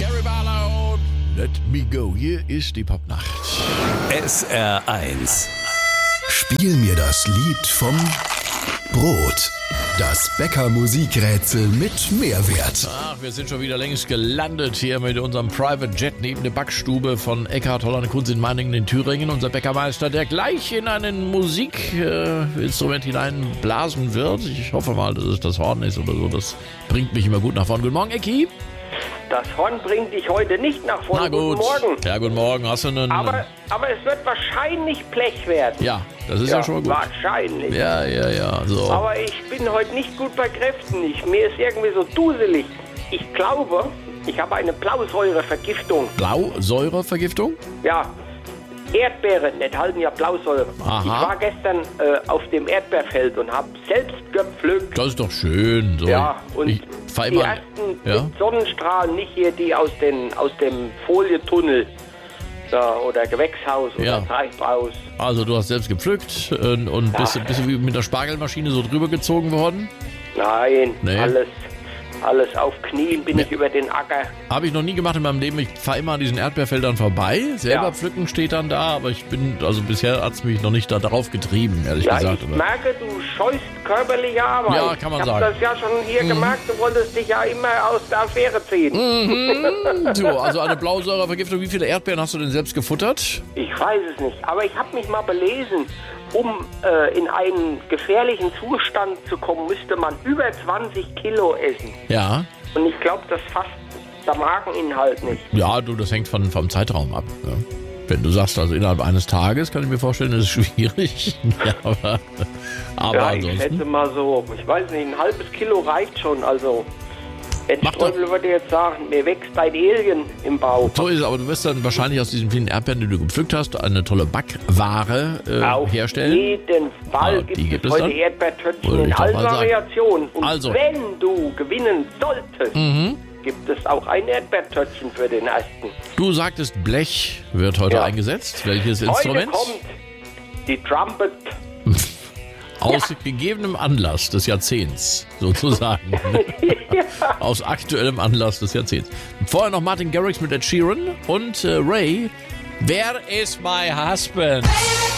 Gary Barlow, Let Me Go. Hier ist die Popnacht. SR1. Spiel mir das Lied vom Brot. Das Bäcker-Musikrätsel mit Mehrwert. Ach, wir sind schon wieder längst gelandet hier mit unserem Private Jet neben der Backstube von Eckhard Holland Kunz in Meiningen in Thüringen. Unser Bäckermeister, der gleich in ein Musikinstrument hineinblasen wird. Ich hoffe mal, dass es das Horn ist oder so. Das bringt mich immer gut nach vorne. Guten Morgen, Ecki. Das Horn bringt dich heute nicht nach vorne. Na gut. Guten Morgen. Ja, guten Morgen. Hast du einen... Aber es wird wahrscheinlich Blech werden. Ja, das ist ja schon mal gut. Wahrscheinlich. Ja, so. Aber ich bin heute nicht gut bei Kräften. Mir ist irgendwie so duselig. Ich glaube, ich habe eine Blausäurevergiftung. Blausäurevergiftung? Ja, Erdbeeren enthalten ja Blausäure. Aha. Ich war gestern auf dem Erdbeerfeld und habe selbst gepflückt. Das ist doch schön. So. Ja, und ich fahr die immer, ersten ja? mit Sonnenstrahlen, nicht hier die aus dem Folietunnel oder Gewächshaus Ja. oder Treibhaus. Also du hast selbst gepflückt und bist du wie mit der Spargelmaschine so drüber gezogen worden? Nein, Nee. alles auf Knien bin ich über den Acker. Habe ich noch nie gemacht in meinem Leben. Ich fahre immer an diesen Erdbeerfeldern vorbei. Selber Ja. pflücken steht dann da, aber bisher hat es mich noch nicht darauf getrieben, ehrlich Ja, gesagt. ich merke, du scheust körperliche Arbeit. Ja, kann man ich sagen. habe das ja schon hier gemerkt, du wolltest dich ja immer aus der Affäre ziehen. So, also eine Blausäurevergiftung. Wie viele Erdbeeren hast du denn selbst gefuttert? Ich weiß es nicht, aber ich habe mich mal belesen, um in einen gefährlichen Zustand zu kommen, müsste man über 20 Kilo essen. Ja. Und ich glaube, das fasst der Mageninhalt nicht. Ja, du, das hängt vom Zeitraum ab. Ne? Wenn du sagst, also innerhalb eines Tages, kann ich mir vorstellen, das ist schwierig. Ja, aber Ja, ich ansonsten. schätze mal so, ich weiß nicht, ein halbes Kilo reicht schon. Also, Edsträubel würde jetzt sagen, mir wächst ein Alien im Bauch. So ist es, aber du wirst dann wahrscheinlich aus diesen vielen Erdbeeren, die du gepflückt hast, eine tolle Backware herstellen. Auf jeden Fall Die gibt gibt es es heute dann? Erdbeertöpfchen Wollte in ich doch allen mal sagen. Variationen. Und Also. wenn du gewinnen solltest, gibt es auch ein Erdbeertöpfchen für den ersten. Du sagtest, Blech wird heute Ja. eingesetzt. Welches Heute Instrument? kommt die Trumpet. Aus gegebenem Anlass des Jahrzehnts, sozusagen. Aus aktuellem Anlass des Jahrzehnts. Vorher noch Martin Garrix mit Ed Sheeran und Ray. Where is my husband?